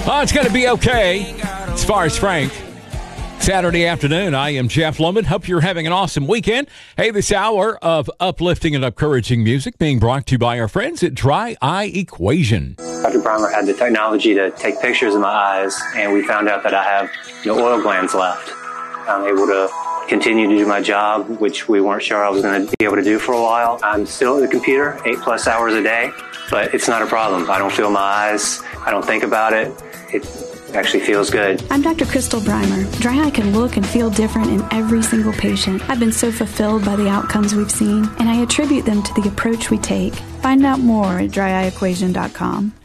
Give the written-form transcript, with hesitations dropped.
Oh, it's going to be okay as far as Frank. Saturday afternoon, I am Jeff Lohman. Hope you're having an awesome weekend. Hey, this hour of uplifting and encouraging music being brought to you by our friends at Dry Eye Equation. Dr. Breimer had the technology to take pictures of my eyes, and we found out that I have no oil glands left. I'm able to continue to do my job, which we weren't sure I was going to be able to do for a while. I'm still at the computer 8+ hours a day, but it's not a problem. I don't feel my eyes. I don't think about it. It actually feels good. I'm Dr. Crystal Breimer. Dry eye can look and feel different in every single patient. I've been so fulfilled by the outcomes we've seen, and I attribute them to the approach we take. Find out more at dryeyequation.com.